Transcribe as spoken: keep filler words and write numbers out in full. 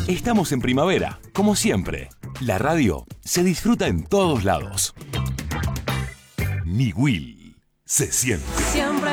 Estamos en primavera, como siempre. La radio se disfruta en todos lados. Niwil se siente. Siempre